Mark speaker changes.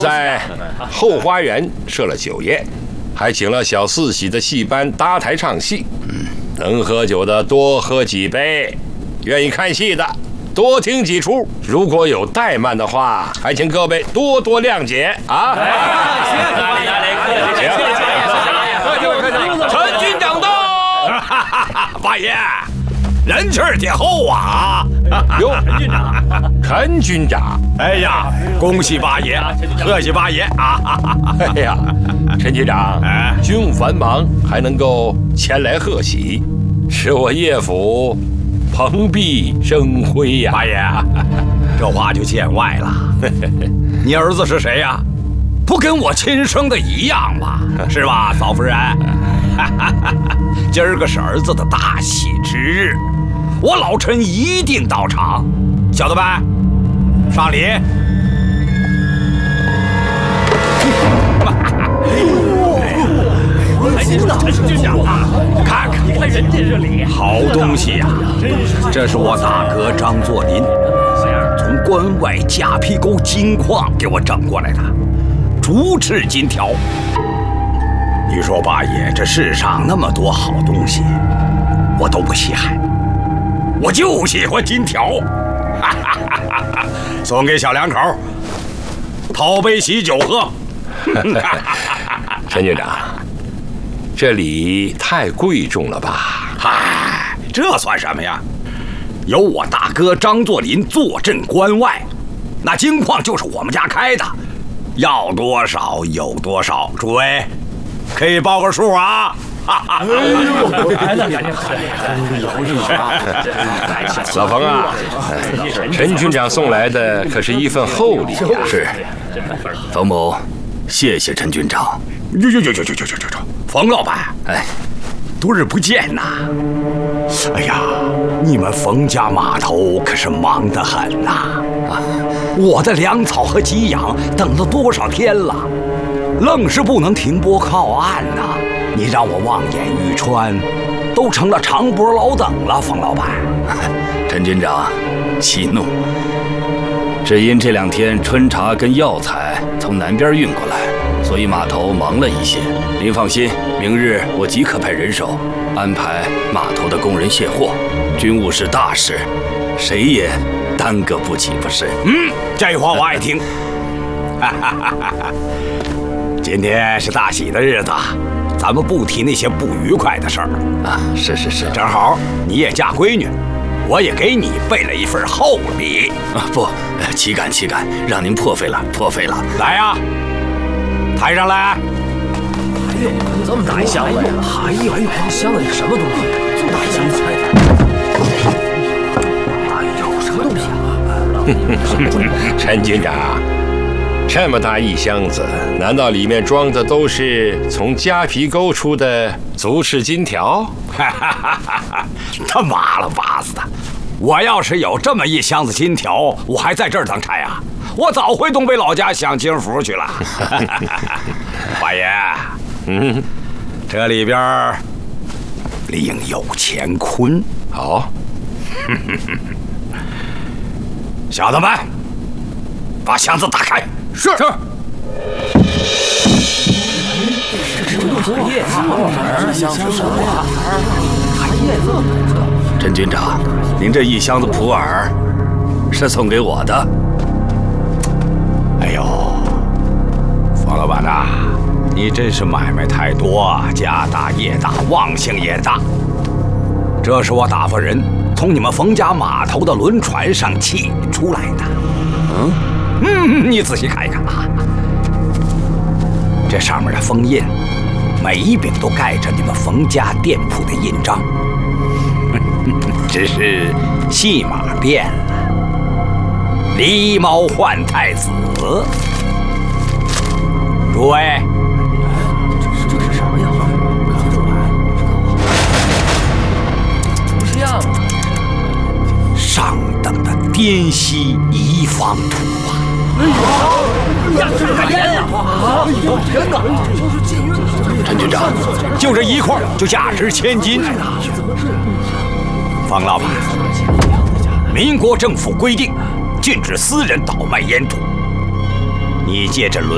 Speaker 1: 在后花园设了酒宴，还请了小四喜的戏班搭台唱戏。能喝酒的多喝几杯，愿意看戏的多听几出。如果有怠慢的话，还请各位多多谅解啊！陈军长到，
Speaker 2: 八爷，人气儿挺厚啊！
Speaker 1: 哟，陈军长，
Speaker 2: 哎呀，恭喜八爷，贺喜八爷啊！
Speaker 1: 哎呀，陈局长，军务繁忙，还能够前来贺喜，使我叶府蓬荜生辉呀！
Speaker 2: 八爷，这话就见外了。你儿子是谁呀？不跟我亲生的一样吗？是吧，嫂夫人？今儿个是儿子的大喜之日，我老陈一定到场。小的们，上礼。陈军长啊，看看，你看人家这里，好东西呀！这是我大哥张作霖从关外夹皮沟金矿给我整过来的竹制金条。你说八爷，这世上那么多好东西，我都不稀罕，我就喜欢金条。送给小两口，讨杯喜酒喝。
Speaker 1: 陈局长，这礼太贵重了吧？
Speaker 2: 嗨，这算什么呀？有我大哥张作霖坐镇关外，那金矿就是我们家开的，要多少有多少。诸位，可以报个数啊！
Speaker 1: 老冯啊，陈军长送来的可是一份厚礼啊！
Speaker 3: 是，冯某，谢谢陈军长。
Speaker 2: 哟，冯老板，
Speaker 3: 哎，
Speaker 2: 多日不见呐！哎呀，你们冯家码头可是忙得很呐！我的粮草和给养等了多少天了，愣是不能停泊靠岸呐！你让我望眼欲穿，都成了长脖老等了，冯老板。
Speaker 3: 陈军长，息怒。只因这2天春茶跟药材从南边运过来，所以码头忙了一些。您放心，明日我即刻派人手安排码头的工人卸货。军务是大事，谁也耽搁不起，不是？
Speaker 2: 这话我爱听。今天是大喜的日子，咱们不提那些不愉快的事儿
Speaker 3: 啊。是，
Speaker 2: 正好你也嫁闺女，我也给你备了一份厚礼
Speaker 3: 啊。不，岂敢，让您破费了。
Speaker 2: 来呀，抬上来。
Speaker 4: 哎呦，这么大一箱子呀！哎呦，箱子里什么东西？这么大一箱子！哎呦，什么东西啊？
Speaker 1: 陈军长，这么大一箱子，难道里面装的都是从夹皮沟出的竹制金条？
Speaker 2: 他妈了巴子的！我要是有这么一箱子金条，我还在这儿当差啊？我早回东北老家享清福去了。八爷，这里边另有乾坤。
Speaker 1: 好，
Speaker 2: 小子们，把箱子打开。
Speaker 1: 是。
Speaker 3: 陈军长，您这一箱子普洱是送给我的。
Speaker 2: 哎呦，冯老板呐，你真是买卖太多，家大业大，忘性也大。这是我打发人从你们冯家码头的轮船上起出来的。你仔细看一看啊，这上面的封印，每一柄都盖着你们冯家店铺的印章，只是戏码变了，狸猫换太子。诸位，
Speaker 4: 这是什么呀？不是样啊！
Speaker 2: 上等的滇西夷方土啊！
Speaker 4: 哎呦，呀，这是干烟呀！啊！天哪！
Speaker 3: 陈军长，
Speaker 2: 就这一块就价值1000金。方老板，民国政府规定禁止私人倒卖烟土，你借这轮